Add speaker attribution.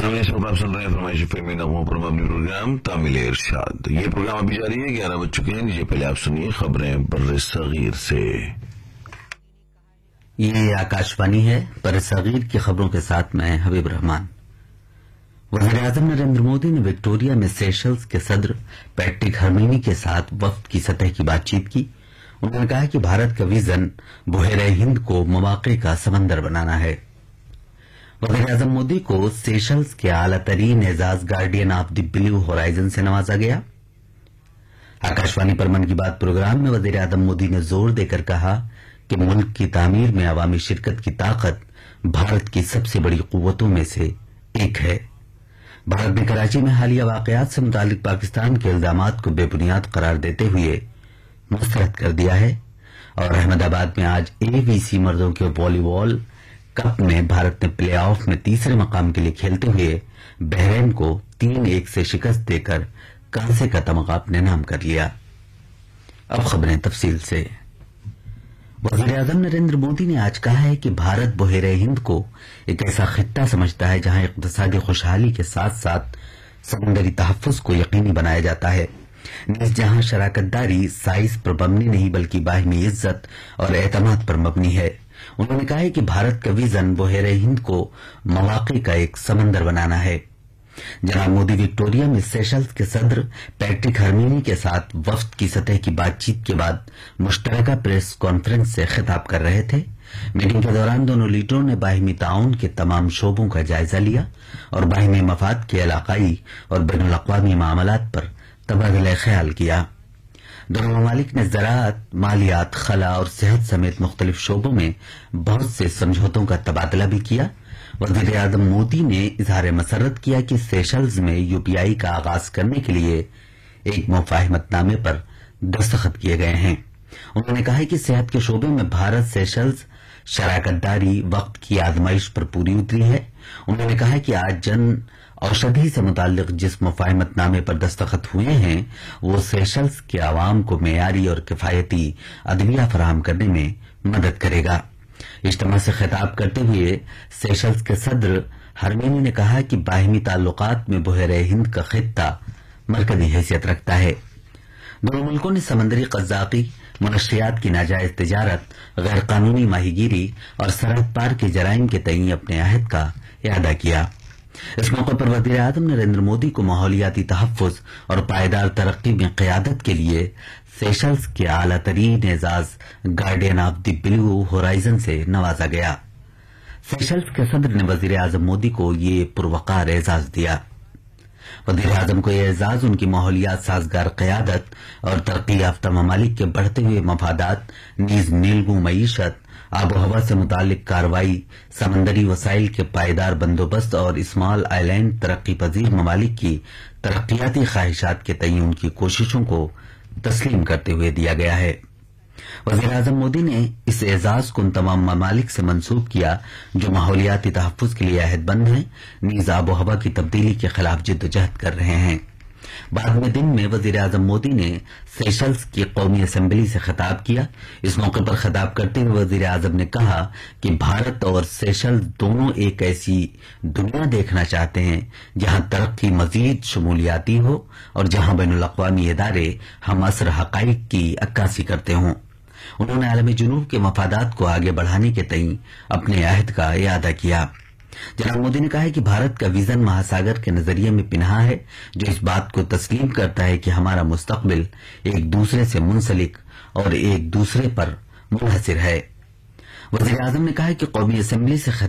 Speaker 1: नाज़रीन, इस वक्त आप सुन रहे हैं फरमाइश फिल्मी नगमों पर मबनी प्रोग्राम तामिल इरशाद। ये प्रोग्राम अभी जारी है, 11 बज चुके हैं। नीचे पहले आप सुनिए खबरें बर्र सगीर से।
Speaker 2: ये आकाशवाणी है। बर्र सगीर की खबरों के साथ मैं हबीब रहमान। वज़ीर आज़म नरेंद्र मोदी ने विक्टोरिया में सेशल्स के सदर पैट्रिक हर्मिनी के साथ वफ्द की सतह की बातचीत की। उन्होंने कहा कि भारत का विजन बहरे हिंद को मौके का समंदर बनाना है। वज़ीर आज़म मोदी को सेशल्स के आला तरीन Ejaz guardian of the blue horizon से नवाजा गया। आकाशवाणी पर मन की बात प्रोग्राम में वज़ीर आज़म मोदी ने जोर देकर कहा कि मुल्क की तामीर में अवामी शिरकत की ताकत भारत की सबसे बड़ी कुव्वतों में से एक है। भारत ने कराची में हालिया वाकयात से मुतालिक पाकिस्तान के इल्जामात को बेबुनियाद करार देते हुए मुस्तरद कर दिया है। और अहमदाबाद में आज एवीसी मर्दों के वॉलीबॉल कप में भारत ने प्ले ऑफ में तीसरे मकाम के लिए खेलते हुए बहरीन को 3-1 से शिकस्त देकर कांसे का तमगा अपने नाम कर लिया। अब खबरें तफसील से। वज़ीर आज़म नरेंद्र मोदी ने आज कहा है कि भारत बहरे हिंद को एक ऐसा खित्ता समझता है जहां इक़्तिसादी खुशहाली के साथ साथ समुद्री तहफ़्फ़ुज़ को यकीनी बनाया जाता है, जहां शराकतदारी साइज पर मबनी नहीं बल्कि बाहिमी इज्जत और एतमाद पर मबनी है। उन्होंने कहा है कि भारत का विजन बहरे हिंद को मौके का एक समंदर बनाना है। जनाब मोदी विक्टोरिया में सेशल्स के सदर पैट्रिक हर्मिनी के साथ वफ्द की सतह की बातचीत के बाद मुश्तरका प्रेस कॉन्फ्रेंस से खिताब कर रहे थे। मीटिंग के दौरान दोनों लीडरों ने बाहिमी ताउन के तमाम शोबों का जायजा लिया और बाहिमी मफाद के इलाकाई और बैनुल अक़वामी मामलात पर तबादला ख्याल किया। दोनों ममालिक ने ज़राअत, मालियात, खला और सेहत समेत मुख्तलिफ शोबों में बहुत से समझौतों का तबादला भी किया। वज़ीर आज़म मोदी ने इजहार मसरत किया कि सेशल्स में यूपीआई का आगाज करने के लिए एक मुफाहिमतनामे पर दस्तखत किए गए हैं। उन्होंने कहा कि सेहत के शोबे में भारत सेशल्स शराकतदारी वक्त की आजमाइश पर पूरी उतरी है। उन्होंने कहा कि आज जन औषधि से मुताल्लिक जिस मुफाहिमतनामे पर दस्तखत हुए हैं वो सेशल्स के आवाम को मेयारी और किफायती अदविया फराहम करने में मदद करेगा। इज्तिमा से खिताब करते हुए सेशल्स के सदर हर्मिनी ने कहा कि बाहिमी ताल्लुकात में बहरे हिंद का खित्ता मरकजी हैसियत रखता है। दोनों मुल्कों ने समंदरी कज़्ज़ाक़ी, मनशियात की नाजायज तिजारत, गैर कानूनी माहीगीरी और सरहद पार के जराइम के तईं अपने अहद का इआदा किया। इस मौके पर वज़ीर आज़म नरेंद्र मोदी को माहौलियाती तहफ़्फ़ुज़ और पायदार तरक्की में क़यादत के लिए सेशल्स के आला तरीन Ejaz guardian of the blue horizon से नवाजा गया। सेशल्स के सदर ने वज़ीर आज़म मोदी को ये पुरवकार एजाज दिया। वज़ीर आज़म को यह एजाज उनकी माहौलियात साजगार क़यादत और तरक्की याफ्ता ममालिक के बढ़ते हुए मफादात नीज़ नीलगू मईशत, आबो हवा से मुतालिक कार्रवाई, समंदरी वसाइल के पायदार बंदोबस्त और स्मॉल आइलैंड तरक्की पजीर ममालिक की तरक्याती ख्वाहिशात के तयन उनकी कोशिशों को तस्लीम करते हुए दिया गया है। वज़ीर आज़म मोदी ने इस एजाज को उन तमाम ममालिक से मंसूब किया जो माहौलियाती तहफ़्फ़ुज़ के लिए अहदबंद हैं, नीज़ आबो हवा की तब्दीली के खिलाफ जिद्दोजहद कर रहे हैं। बाद में दिन में वज़ीर आज़म मोदी ने सेशल्स की कौमी असेंबली से खिताब किया। इस मौके पर खिताब करते हुए वज़ीर आज़म ने कहा कि भारत और सेशल्स दोनों एक ऐसी दुनिया देखना चाहते हैं जहां तरक्की मजीद शमूलियाती हो और जहां बैनुल अक़वामी इदारे हम असर हक़ाइक़ की अक्कासी करते हों। उन्होंने आलमी जुनूब के मफादात को आगे बढ़ाने के तईं अपने अहद का इआदा किया। जनाब मोदी ने कहा है कि भारत का विजन महासागर के नजरिए में पिन्हा है जो इस बात को तस्लीम करता है कि हमारा मुस्तकबिल एक दूसरे से मुंसलिक और एक दूसरे पर मुनहसिर है। वज़ीर आज़म ने कहा कि कौमी असेंबली से